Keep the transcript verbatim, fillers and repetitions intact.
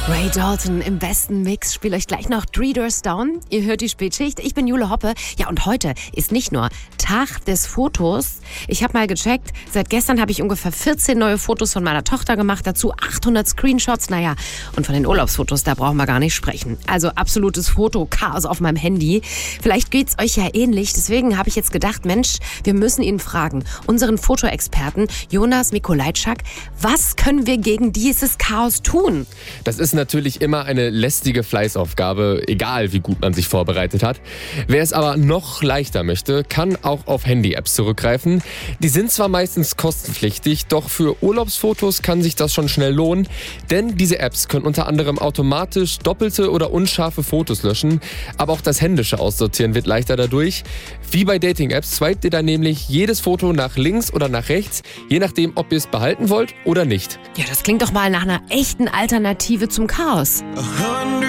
Ray Dalton im besten Mix. Spielt euch gleich noch Three Doors Down. Ihr hört die Spätschicht. Ich bin Jule Hoppe. Ja, und heute ist nicht nur Tag des Fotos. Ich habe mal gecheckt, seit gestern habe ich ungefähr vierzehn neue Fotos von meiner Tochter gemacht. Dazu achthundert Screenshots. Naja, und von den Urlaubsfotos, da brauchen wir gar nicht sprechen. Also absolutes Fotochaos auf meinem Handy. Vielleicht geht's euch ja ähnlich. Deswegen habe ich jetzt gedacht, Mensch, wir müssen ihn fragen. Unseren Fotoexperten Jonas Mikolajczak, was können wir gegen dieses Chaos tun? Das ist natürlich immer eine lästige Fleißaufgabe, egal wie gut man sich vorbereitet hat. Wer es aber noch leichter möchte, kann auch auf Handy-Apps zurückgreifen. Die sind zwar meistens kostenpflichtig, doch für Urlaubsfotos kann sich das schon schnell lohnen, denn diese Apps können unter anderem automatisch doppelte oder unscharfe Fotos löschen, aber auch das händische Aussortieren wird leichter dadurch. Wie bei Dating-Apps swipet ihr dann nämlich jedes Foto nach links oder nach rechts, je nachdem, ob ihr es behalten wollt oder nicht. Ja, das klingt doch mal nach einer echten Alternative zum Chaos.